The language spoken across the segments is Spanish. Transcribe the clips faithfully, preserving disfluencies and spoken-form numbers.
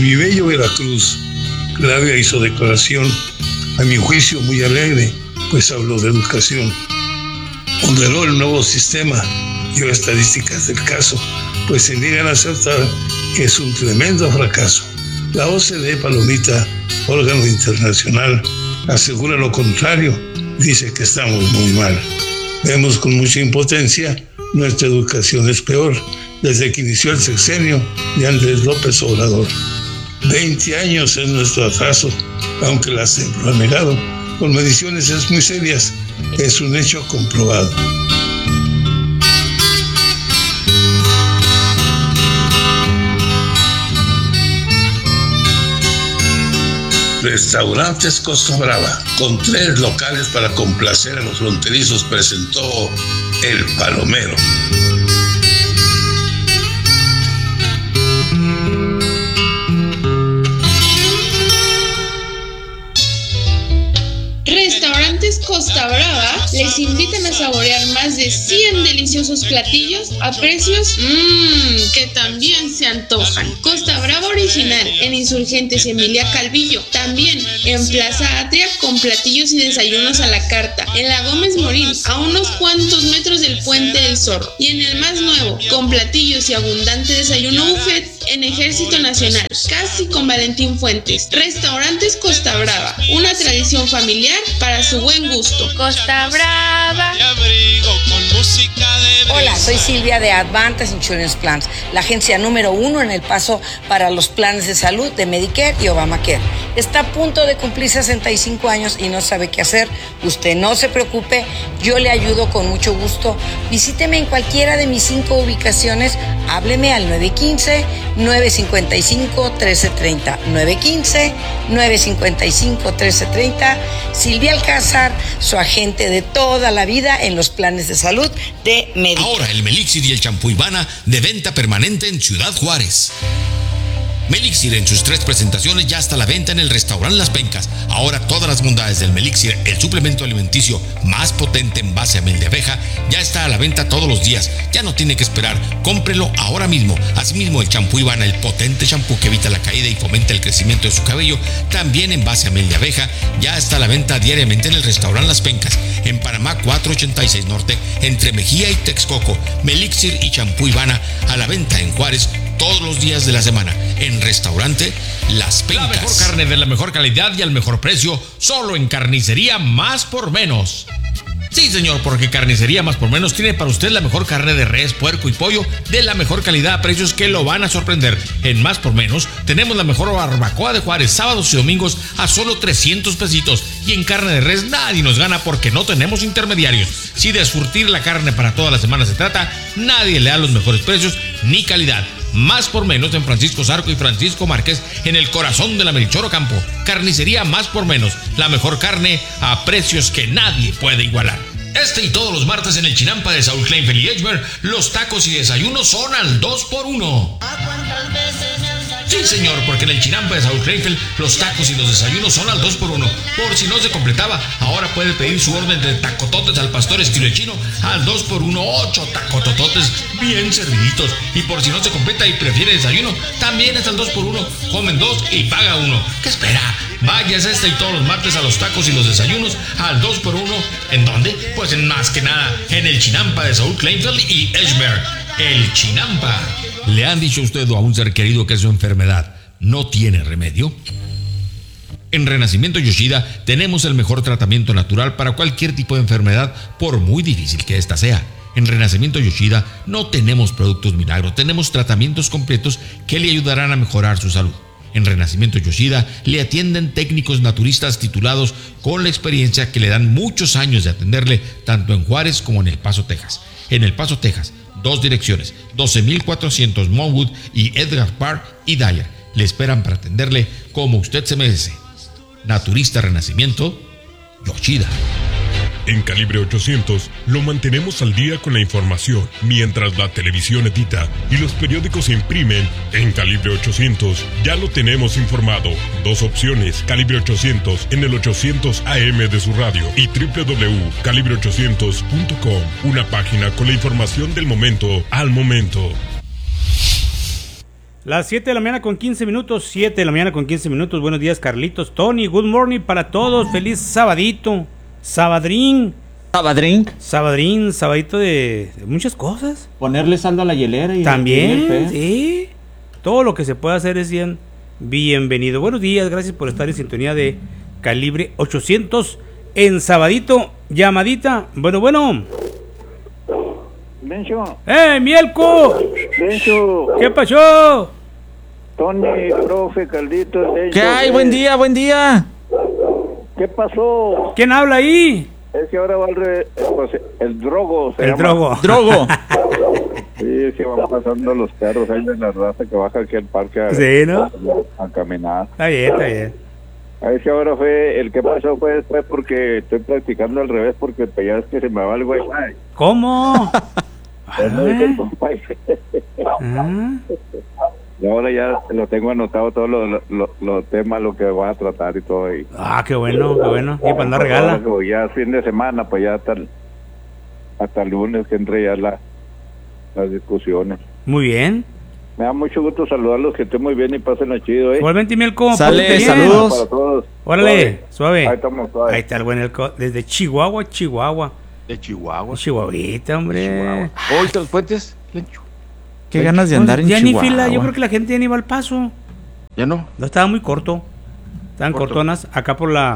mi bello Veracruz, Claudia hizo declaración, a mi juicio muy alegre, pues habló de educación. Ponderó el nuevo sistema, dio estadísticas del caso, pues se niegan a aceptar que es un tremendo fracaso. La O C D, Palomita, órgano internacional, asegura lo contrario, dice que estamos muy mal. Vemos con mucha impotencia, nuestra educación es peor desde que inició el sexenio de Andrés López Obrador. veinte años es nuestro atraso, aunque la C E P lo ha negado. Con mediciones es muy serias, es un hecho comprobado. Restaurantes Costa Brava, con tres locales para complacer a los fronterizos, presentó El Palomero. Restaurantes Costa Brava les invitan a saborear más de cien deliciosos platillos a precios mmm, que también se antojan. Costa Brava original en Insurgentes y Emilia Calvillo. También en Plaza Atria con platillos y desayunos a la carta. En la Gómez Morín, a unos cuantos metros del Puente del Zorro. Y en el más nuevo, con platillos y abundante desayuno buffet en Ejército Nacional, casi con Valentín Fuentes. Restaurantes Costa Brava, una tradición familiar para su buen gusto. Costa Brava. Hola, soy Silvia de Advantage Insurance Plans, la agencia número uno en El Paso para los planes de salud de Medicare y Obamacare. Está a punto de cumplir sesenta y cinco años y no sabe qué hacer. Usted no se preocupe, yo le ayudo con mucho gusto. Visíteme en cualquiera de mis cinco ubicaciones. Hábleme al nueve uno cinco, nueve cinco cinco, uno tres tres cero. nueve uno cinco, nueve cinco cinco, uno tres tres cero. Silvia Alcázar, su agente de toda la vida en los planes de salud de Medicare. Ahora el Melixir y el champú Ivana de venta permanente en Ciudad Juárez. Melixir en sus tres presentaciones ya está a la venta en el restaurante Las Pencas. Ahora todas las bondades del Melixir, el suplemento alimenticio más potente en base a miel de abeja, ya está a la venta todos los días. Ya no tiene que esperar, cómprelo ahora mismo. Asimismo el champú Ivana, el potente champú que evita la caída y fomenta el crecimiento de su cabello, también en base a miel de abeja, ya está a la venta diariamente en el restaurante Las Pencas, en Panamá cuatrocientos ochenta y seis Norte, entre Mejía y Texcoco. Melixir y champú Ivana a la venta en Juárez todos los días de la semana en restaurante Las Pencas. La mejor carne de la mejor calidad y al mejor precio, solo en Carnicería Más por Menos. Sí, señor, porque Carnicería Más por Menos tiene para usted la mejor carne de res, puerco y pollo de la mejor calidad a precios que lo van a sorprender. En Más por Menos tenemos la mejor barbacoa de Juárez, sábados y domingos a solo trescientos pesitos. Y en carne de res nadie nos gana porque no tenemos intermediarios. Si de surtir la carne para toda la semana se trata, nadie le da los mejores precios ni calidad. Más por Menos en Francisco Zarco y Francisco Márquez, en el corazón de la Melchor Ocampo. Carnicería Más por Menos, la mejor carne a precios que nadie puede igualar. Este y todos los martes en el Chinampa de Saúl Kleinfeld y Edgemer, los tacos y desayunos son al dos por uno. Sí, señor, porque en el Chinampa de Saúl Kleinfeld los tacos y los desayunos son al dos por uno. Por si no se completaba, ahora puede pedir su orden de tacototes al pastor estilo chino al dos por uno, ocho tacotototes bien serviditos. Y por si no se completa y prefiere desayuno, también es al dos por uno. Comen dos y paga uno. ¿Qué espera? Vayas este y todos los martes a los tacos y los desayunos al dos por uno. ¿En dónde? Pues en más que nada, en el Chinampa de Saúl Kleinfeld y Edgemer. El Chinampa. ¿Le han dicho a usted o a un ser querido que su enfermedad no tiene remedio? En Renacimiento Yoshida tenemos el mejor tratamiento natural para cualquier tipo de enfermedad, por muy difícil que ésta sea. En Renacimiento Yoshida no tenemos productos milagros, tenemos tratamientos completos que le ayudarán a mejorar su salud. En Renacimiento Yoshida le atienden técnicos naturistas titulados con la experiencia que le dan muchos años de atenderle tanto en Juárez como en El Paso, Texas. En El Paso, Texas, dos direcciones, doce mil cuatrocientos Monwood y Edgar Park y Dyer. Le esperan para atenderle como usted se merece. Naturista Renacimiento Yoshida. En Calibre ochocientos lo mantenemos al día con la información, mientras la televisión edita y los periódicos se imprimen. En Calibre ochocientos ya lo tenemos informado. Dos opciones: Calibre ochocientos en el ochocientos A M de su radio y doble u doble u doble u punto calibre ochocientos punto com, una página con la información del momento al momento. Las siete de la mañana con quince minutos, siete de la mañana con quince minutos. Buenos días, Carlitos, Tony, good morning para todos. Feliz sabadito, sabadrín. Sabadrín. Sabadrín, sabadito de, de muchas cosas. Ponerle saldo a la hielera y también, sí. Todo lo que se pueda hacer es bien bienvenido. Buenos días, gracias por estar en sintonía de Calibre ochocientos en sabadito. Llamadita, bueno, bueno. Bencho. ¡Eh, Mielco! Bencho. ¿Qué pasó? Tony, profe, Caldito. ¿Qué hay? Buen día, buen día. ¿Qué pasó? ¿Quién habla ahí? Es que ahora va el, re, pues, el drogo. Se el llama. drogo. Drogo. Sí, es que van pasando los carros ahí de la raza que baja aquí al parque a, sí, ¿no? a, a caminar. Está bien, está bien. Es que ahora fue, el que pasó fue después porque estoy practicando al revés porque ya es que se me va el güey. ¿Cómo? No, ah. Y ahora ya lo tengo anotado todos los lo, lo temas, lo que va a tratar y todo ahí. Ah, qué bueno, qué bueno. Y para andar regala. Ya fin de semana, pues ya hasta el, hasta el lunes que entre ya la, las discusiones. Muy bien. Me da mucho gusto saludarlos, que estén muy bien y pasen chido, ¿eh? Igualmente, Mielco. Sale, saludos. Para todos. Órale, suave. Ahí estamos, suave. Ahí está el buen Elco. Desde Chihuahua, Chihuahua. De Chihuahua. Chihuahuita, hombre. Chihuahua. ¿Ahorita los puentes? Qué Lencho. Ganas de andar pues, en ya Chihuahua. Ni fila, yo creo que la gente ya ni va al paso. ¿Ya no? No, estaba muy corto. Estaban corto. cortonas. Acá por la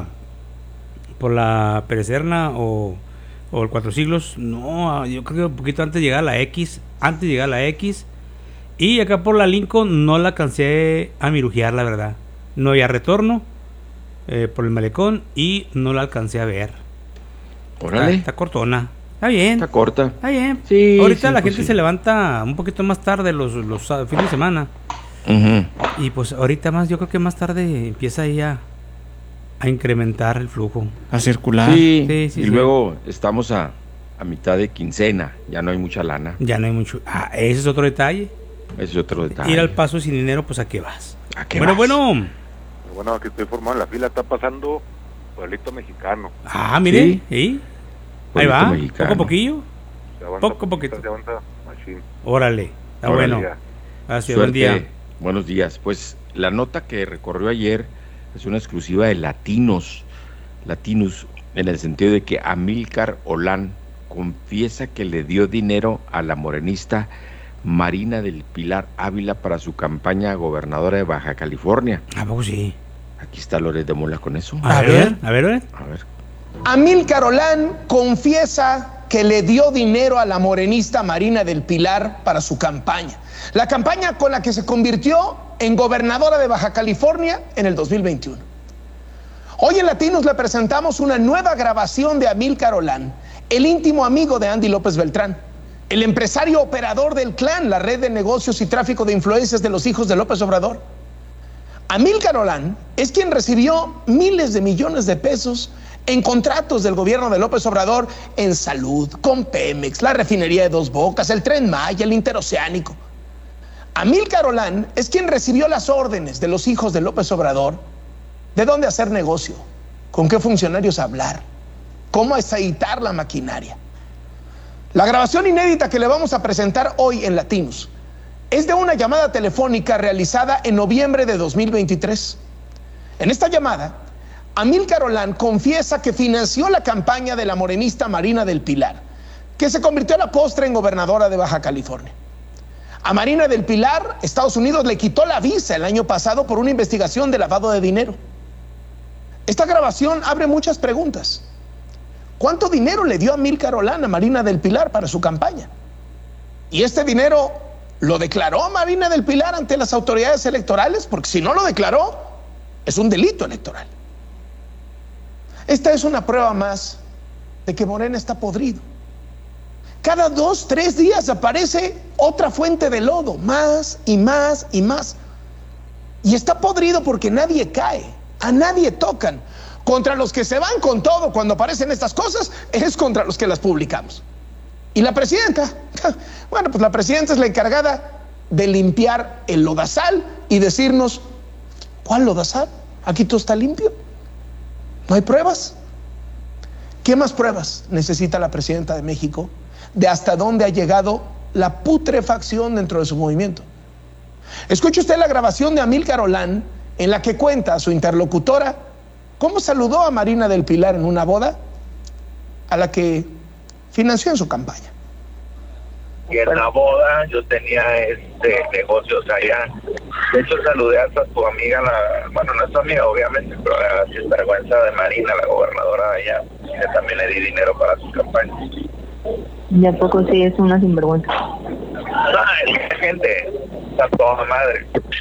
por la Perecerna o, o el Cuatro Siglos. No, yo creo que un poquito antes de llegar a la X. Antes de llegar a la X. Y acá por la Lincoln no la alcancé a mirujear, la verdad. No había retorno eh, por el malecón y no la alcancé a ver. Órale. Está, está cortona. Está bien. Está corta. Está bien. Sí, ahorita sí, la pues gente sí. se levanta un poquito más tarde los, los, los fines de semana. Uh-huh. Y pues ahorita más, yo creo que más tarde empieza ahí a, a incrementar el flujo. A circular. Sí, sí, sí y sí. luego estamos a, a mitad de quincena. Ya no hay mucha lana. Ya no hay mucho. Ah, ese es otro detalle. Ese es otro detalle. Ir al paso sin dinero, pues ¿a qué vas? ¿A qué bueno, vas? bueno. Bueno, aquí estoy formado en la fila, está pasando Pueblito Mexicano. Ah, mire, Sí. ¿sí? Ahí Pueblito va, Mexicano. poco a poquillo. Se avanza Poco a poquito. Se avanza machín. Órale, está Órale. bueno. Gracias, Suerte. buen día. Buenos días. Pues la nota que recorrió ayer es una exclusiva de Latinos. Latinos, en el sentido de que Amílcar Olán confiesa que le dio dinero a la morenista Marina del Pilar Ávila para su campaña a gobernadora de Baja California. ¿A poco sí? Aquí está Loret de Mola con eso. A, a ver, ver, a ver, a ver. A ver. Amílcar Olán confiesa que le dio dinero a la morenista Marina del Pilar para su campaña. La campaña con la que se convirtió en gobernadora de Baja California en el dos mil veintiuno. Hoy en Latinos le presentamos una nueva grabación de Amílcar Olán, el íntimo amigo de Andy López Beltrán, el empresario operador del clan, la red de negocios y tráfico de influencias de los hijos de López Obrador. Amílcar Olán es quien recibió miles de millones de pesos en contratos del gobierno de López Obrador en salud, con Pemex, la refinería de Dos Bocas, el Tren Maya, el Interoceánico. Amílcar Olán es quien recibió las órdenes de los hijos de López Obrador de dónde hacer negocio, con qué funcionarios hablar, cómo aceitar la maquinaria. La grabación inédita que le vamos a presentar hoy en Latinos es de una llamada telefónica realizada en noviembre de dos mil veintitrés. En esta llamada, Amílcar Olán confiesa que financió la campaña de la morenista Marina del Pilar, que se convirtió a la postre en gobernadora de Baja California. A Marina del Pilar, Estados Unidos le quitó la visa el año pasado por una investigación de lavado de dinero. Esta grabación abre muchas preguntas. ¿Cuánto dinero le dio Amílcar Olán a Marina del Pilar para su campaña? ¿Y este dinero lo declaró Marina del Pilar ante las autoridades electorales? Porque si no lo declaró, es un delito electoral. Esta es una prueba más de que Morena está podrido. Cada dos, tres días aparece otra fuente de lodo, más y más y más. Y está podrido porque nadie cae, a nadie tocan. Contra los que se van con todo cuando aparecen estas cosas, es contra los que las publicamos. Y la presidenta, bueno, pues la presidenta es la encargada de limpiar el lodazal y decirnos, ¿cuál lodazal? Aquí todo está limpio. ¿No hay pruebas? ¿Qué más pruebas necesita la presidenta de México de hasta dónde ha llegado la putrefacción dentro de su movimiento? Escuche usted la grabación de Amílcar Olán, en la que cuenta a su interlocutora cómo saludó a Marina del Pilar en una boda a la que financió en su campaña. Y en la boda yo tenía este negocios allá. De hecho saludé hasta a tu amiga, la, bueno, no es tu amiga obviamente, pero la sinvergüenza de Marina, la gobernadora de allá, que también le di dinero para su campaña. ¿Y a poco sí es una sinvergüenza? Ah, es gente, está toda madre.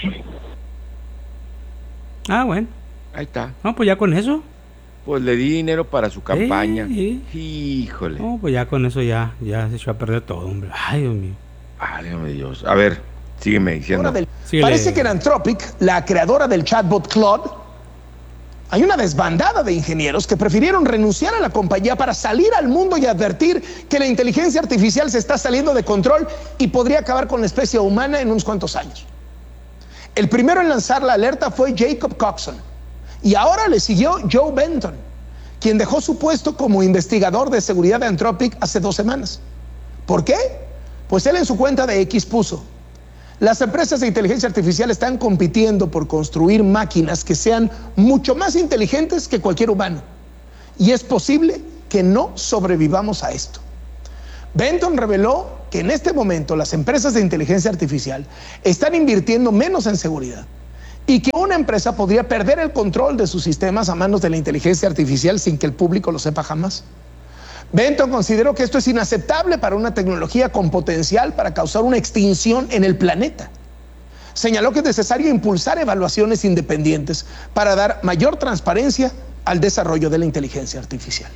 Ah, bueno. Ahí está. No, pues ya con eso. Pues le di dinero para su campaña. Sí, sí. Híjole. No, pues ya con eso ya, ya se echó a perder todo, hombre. Ay, Dios mío. Ay, Dios mío. A ver, sígueme diciendo. Del... Parece que en Anthropic, la creadora del chatbot Claude, hay una desbandada de ingenieros que prefirieron renunciar a la compañía para salir al mundo y advertir que la inteligencia artificial se está saliendo de control y podría acabar con la especie humana en unos cuantos años. El primero en lanzar la alerta fue Jacob Coxon. Y ahora le siguió Joe Benton, quien dejó su puesto como investigador de seguridad de Anthropic hace dos semanas. ¿Por qué? Pues él en su cuenta de X puso: las empresas de inteligencia artificial están compitiendo por construir máquinas que sean mucho más inteligentes que cualquier humano. Y es posible que no sobrevivamos a esto. Benton reveló que en este momento las empresas de inteligencia artificial están invirtiendo menos en seguridad y que una empresa podría perder el control de sus sistemas a manos de la inteligencia artificial sin que el público lo sepa jamás. Benton consideró que esto es inaceptable para una tecnología con potencial para causar una extinción en el planeta. Señaló que es necesario impulsar evaluaciones independientes para dar mayor transparencia al desarrollo de la inteligencia artificial.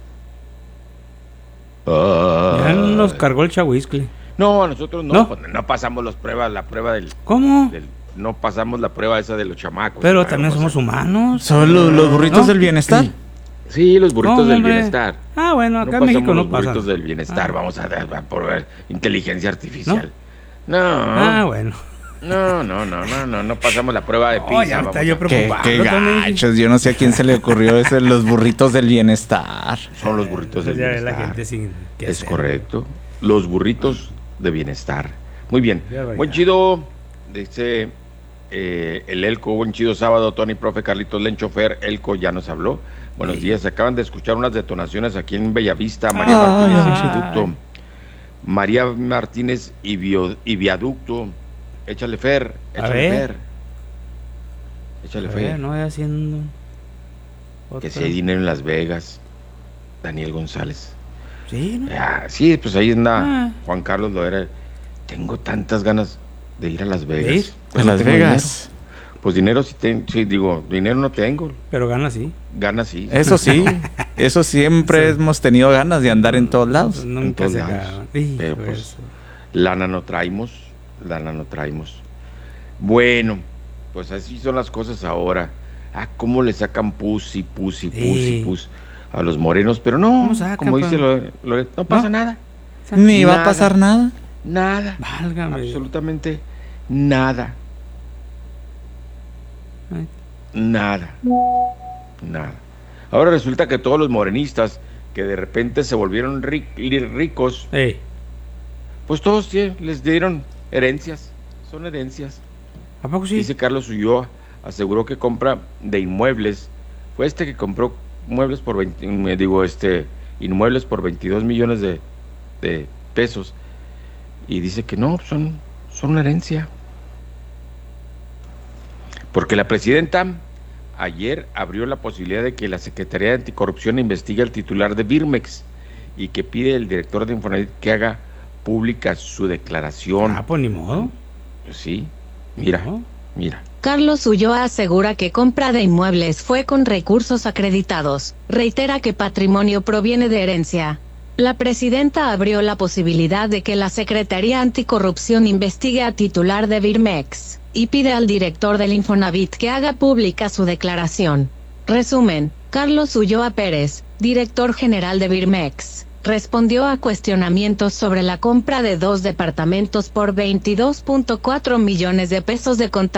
Ya nos cargó el chahuiscle. No, nosotros no, ¿No? pues no pasamos las pruebas, la prueba del... ¿Cómo? Del, no pasamos la prueba esa de los chamacos. Pero no, también no somos humanos. ¿Son los, los burritos ¿No? del bienestar? Sí, los burritos No, del hombre. bienestar. Ah, bueno, acá no en México no los pasa. burritos del bienestar, Ah. vamos a dar a probar inteligencia artificial. No. Ah, bueno. No, no, no, no, no, no pasamos la prueba de Oh, PISA. ya vamos está yo a- Qué, preocupado. qué también. gachos, yo no sé a quién se le ocurrió eso, los burritos del bienestar. Son los burritos del Ya ve bienestar. la gente sin qué Es hacer. correcto. Los burritos de bienestar. Muy bien. Ya vaya. Buen chido. Dice eh, el Elco. Buen chido sábado, Tony, profe Carlitos Lenchofer. Elco ya nos habló. Buenos días. Acaban de escuchar unas detonaciones aquí en Bellavista. María Ay, Martínez ay. y Viaducto. María Martínez y, Bio- y Viaducto. Échale Fer. A Échale ver. Fer. Échale A Fer. ver, no voy haciendo. Que otra. si hay dinero en Las Vegas. Daniel González. Sí, ¿no? Ah, sí, pues ahí anda Ah. Juan Carlos Loera. Tengo tantas ganas de ir a Las Vegas. ¿De ir? Pues A no Las tengo Vegas. dinero. Pues dinero sí tengo, sí, digo, dinero no tengo, Pero gana sí. ganas sí. Eso sí, eso siempre hemos tenido ganas de andar en todos lados. Nunca todos se lados. acaba. Hijo Pero de pues, eso. lana no traemos, lana no traemos. Bueno, pues así son las cosas ahora. Ah, cómo le sacan pus y pus y pus Sí. y pus a los morenos, pero no, ¿Cómo sacan, como dice pa? Lore- Lore, no pasa ¿No? nada. Ni va a Nada. pasar nada. Nada. Válgame. Absolutamente nada. Ay. Nada. Nada. Ahora resulta que todos los morenistas que de repente se volvieron ri- ricos, Ey, pues todos sí, les dieron herencias. Son herencias. ¿a poco sí? Dice Carlos Ulloa, aseguró que compra de inmuebles. Fue este que compró muebles por veinte, me digo, este, inmuebles por veintidós millones de, de pesos. Y dice que no, son, son una herencia. Porque la presidenta ayer abrió la posibilidad de que la Secretaría de Anticorrupción investigue al titular de Birmex y que pide al director de Infonavit que haga pública su declaración. Ah, pues ni modo. Pues sí, mira, No. mira. Carlos Ulloa asegura que compra de inmuebles fue con recursos acreditados. Reitera que patrimonio proviene de herencia. La presidenta abrió la posibilidad de que la Secretaría Anticorrupción investigue a titular de Birmex y pide al director del Infonavit que haga pública su declaración. Resumen, Carlos Ulloa Pérez, director general de Birmex, respondió a cuestionamientos sobre la compra de dos departamentos por veintidós punto cuatro millones de pesos de contado,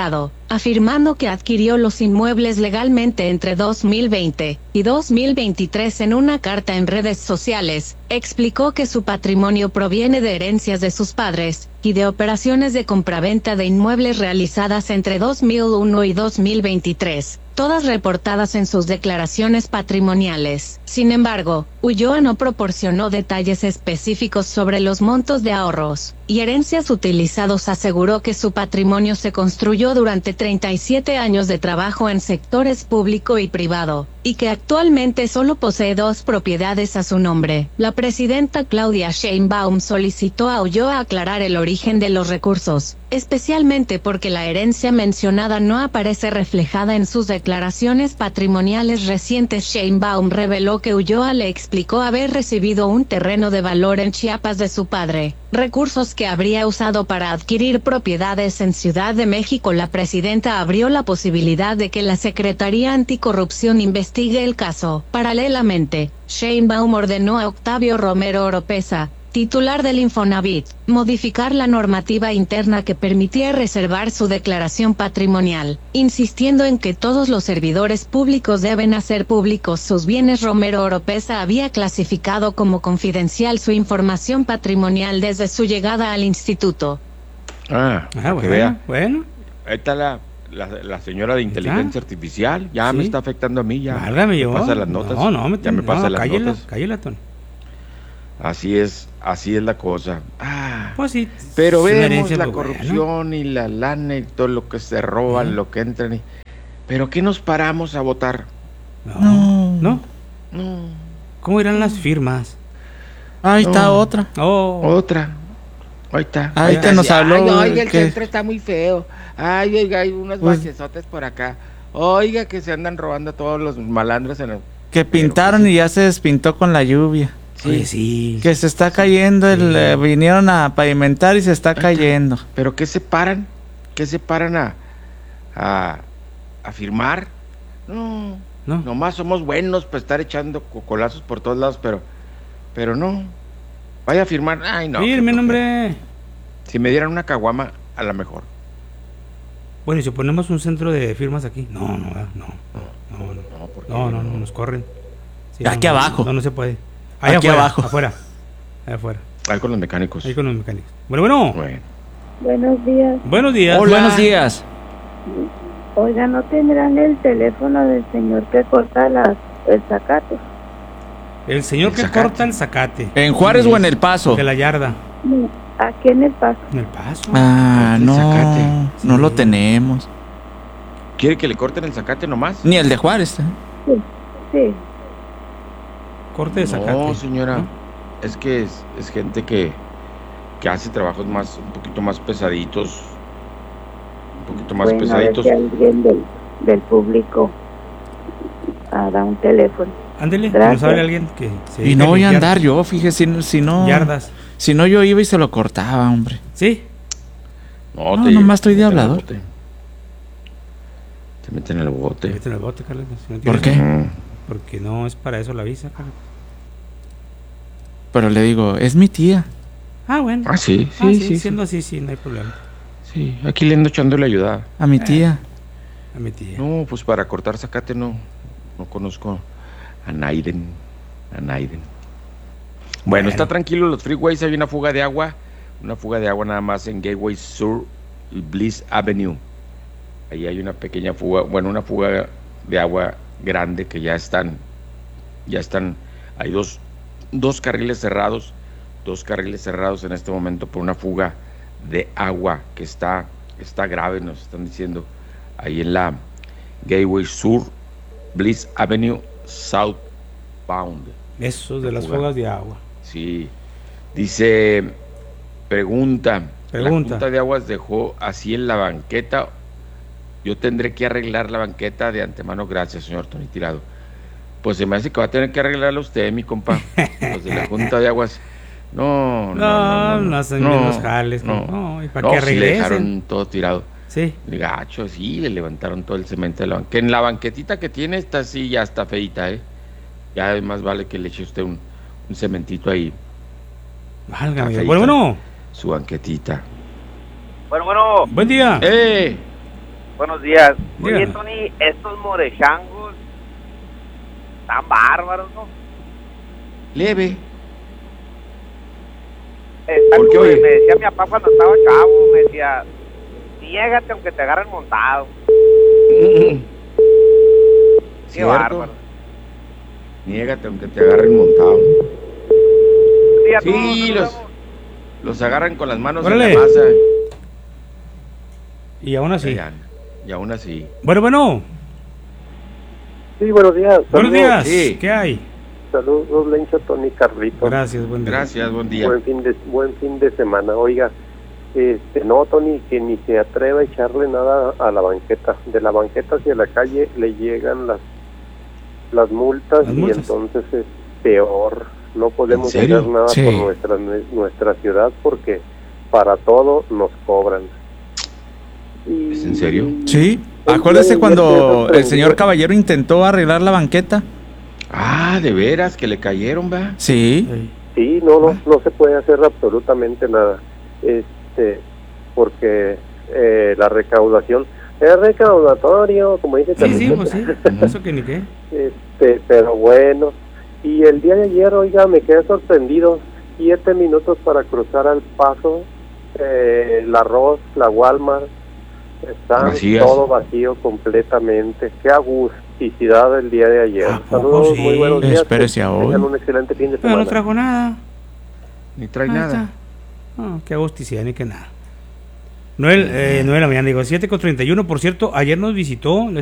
afirmando que adquirió los inmuebles legalmente entre dos mil veinte y dos mil veintitrés. En una carta en redes sociales, explicó que su patrimonio proviene de herencias de sus padres y de operaciones de compraventa de inmuebles realizadas entre dos mil uno y dos mil veintitrés, todas reportadas en sus declaraciones patrimoniales. Sin embargo, Ulloa no proporcionó detalles específicos sobre los montos de ahorros y herencias utilizados. Aseguró que su patrimonio se construyó durante treinta y siete años de trabajo en sectores público y privado, y que actualmente solo posee dos propiedades a su nombre. La presidenta Claudia Sheinbaum solicitó a Ulloa aclarar el origen de los recursos, especialmente porque la herencia mencionada no aparece reflejada en sus declaraciones patrimoniales recientes. Sheinbaum reveló que Ulloa le explicó haber recibido un terreno de valor en Chiapas de su padre, recursos que habría usado para adquirir propiedades en Ciudad de México. La presidenta abrió la posibilidad de que la Secretaría Anticorrupción investigue el caso. Paralelamente, Sheinbaum ordenó a Octavio Romero Oropesa, titular del Infonavit, modificar la normativa interna que permitía reservar su declaración patrimonial, insistiendo en que todos los servidores públicos deben hacer públicos sus bienes. Romero Oropesa había clasificado como confidencial su información patrimonial desde su llegada al instituto. Ah, Ah, que bueno, vea. bueno. Ahí está la, la, la señora de inteligencia artificial. Ya Sí. me está afectando a mí. Ya Válgame yo. me pasa las notas. No, no, me ya me pasa no, las cállala, notas. cállala, Tony. Así es, así es la cosa. Ah, Pues sí. pero es una vemos herencia la muy buena. corrupción y la lana y todo lo que se roban, Ujú. lo que entran. Y... ¿Pero qué nos paramos a votar? No. ¿No? No. ¿Cómo irán las firmas? Ahí está No. otra. Oh. Otra. Ahí está. Ahí te nos habló. Ay, oiga, el que- centro está muy feo. Ay, oiga, hay unos Pues- bachesotes por acá. Oiga, que se andan robando todos los malandros en el... Que pintaron y ya se despintó con la lluvia. Sí, sí. Que se está cayendo, el, eh, vinieron a pavimentar y se está cayendo. ¿Pero qué se paran? ¿Qué se paran a, a, a firmar? No, no. Nomás somos buenos para estar echando cocolazos por todos lados, pero, pero no. Vaya a firmar. Ay, no. Firme, qué hombre. Si me dieran una caguama, a lo mejor. Bueno, y si ponemos un centro de firmas aquí. No, no, no. No, no, no. No, no, no, nos corren. Sí, Aquí no, abajo. No, no se puede. Ahí Aquí afuera, abajo. Afuera. Ahí afuera. Ahí con los mecánicos. Ahí con los mecánicos. Bueno, bueno. Bueno. Buenos días. Buenos días. Hola. Buenos días. Oiga, ¿no tendrán el teléfono del señor que corta las, el zacate? El señor que corta el zacate. ¿En Juárez o en El Paso? De la yarda. No, aquí en El Paso. En El Paso. Ah, El no. zacate. No lo tenemos. ¿Quiere que le corten el zacate nomás? Ni el de Juárez. ¿eh? Sí, sí. Corte de zacate. No, señora. Es que es, es gente que, que hace trabajos más, un poquito más pesaditos. Un poquito más Bueno, a ver pesaditos. si alguien del, del público ah, da un teléfono. Ándele, que Gracias. nos hable alguien que se Y dedique no a voy a limpiar andar yo, fíjese, si, no- si no. yardas. Si no, yo iba y se lo cortaba, hombre. ¿Sí? No, No, te, nomás estoy de te meten al hablador. bote. Te meten en el bote. Te meten el bote, Carlos. Si no ¿Por tienes- qué? Mm. Porque no es para eso la visa, Carlos. Pero le digo, es mi tía. Ah, bueno. Ah, sí, sí, Ah, sí, sí. Siendo así, sí, no hay problema. Sí, aquí le ando echando la ayuda. A mi tía. A mi tía. No, pues para cortar zacate no, no conozco a Naiden. A Naiden. Bueno, Bueno. está tranquilo los freeways, hay una fuga de agua. Una fuga de agua nada más en Gateway Sur y Bliss Avenue. Ahí hay una pequeña fuga, bueno, una fuga de agua grande que ya están, ya están, hay dos, dos carriles cerrados, dos carriles cerrados en este momento por una fuga de agua que está, está grave, nos están diciendo, ahí en la Gateway Sur, Bliss Avenue, Southbound. Eso de las Fuga. fugas de agua. Sí, dice, pregunta, Pregunta. ¿la Junta de Aguas dejó así en la banqueta? Yo tendré que arreglar la banqueta de antemano, gracias, señor Tony Tirado. Pues se me hace que va a tener que arreglarla usted, mi compa, los de la Junta de Aguas. No, no, No, no, no, no hacen bien los jales, no, no, y para no, que sí le regresen. dejaron todo tirado. Sí. El gacho, sí, le levantaron todo el cemento de la banqueta. En la banquetita que tiene, esta sí ya está feita, ¿eh? Ya además vale que le eche usted un, un cementito ahí. Válgame, Está bueno, feita bueno. Su banquetita. Bueno, bueno. Buen día. ¡Eh! Buenos días. Oye, Dígame. Tony, estos morechangos están bárbaros, ¿no? Leve. Está ¿Por qué, como oye? me decía mi papá cuando estaba chavo, me decía, niégate aunque te agarren montado. Qué Cierto. bárbaro. Niégate aunque te agarren montado. Sí, a todos Sí, nos los, vemos. los agarran con las manos Órale. en la masa. Y aún así. Oigan, y aún así. Bueno, bueno. Sí, buenos días. Buenos días. Sí. ¿Qué hay? Saludos, Lencho, Tony, Carlito. Gracias, buen día. Gracias, buen día. Buen fin de, buen fin de semana. Oiga, este, no, Tony, que ni se atreva a echarle nada a la banqueta. De la banqueta hacia la calle le llegan las las multas, Las y multas. entonces es peor. No podemos ¿En serio? hacer nada Sí. por nuestra nuestra ciudad porque para todo nos cobran. Y- ¿Es en serio? Sí. Pues, Acuérdese ya cuando empieza a el aprender. señor Caballero intentó arreglar la banqueta. Ah, de veras, que le cayeron, va. Sí. Ey. Sí, no, no, no se puede hacer absolutamente nada, este, porque eh, la recaudación es recaudatorio, como dice Sí, sí, también. pues sí. Eso que ni qué. Este, pero bueno, y el día de ayer, oiga, me quedé sorprendido, siete minutos para cruzar al Paso, eh, la Ross, la Walmart, está Vacías. todo vacío completamente. Qué agusticidad el día de ayer. ¿A poco Saludos, sí? muy buenos días. Espérese a hoy. Tengan un excelente fin de Pero semana. no trajo nada. Ni trae Ahí nada. está. No, qué agusticidad ni que nada. nueve, eh, nueve de la mañana, digo, siete con treinta y uno. Por cierto, ayer nos visitó, le